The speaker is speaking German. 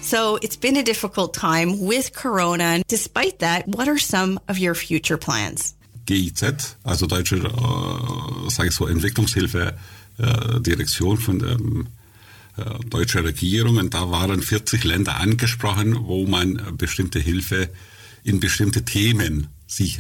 So it's been a difficult time with Corona. Despite that, what are some of your future plans? GIZ, also deutsche, sage ich so, Entwicklungshilfe, Direktion von der deutschen Regierung. Und da waren 40 Länder angesprochen, wo man bestimmte Hilfe in bestimmte Themen sich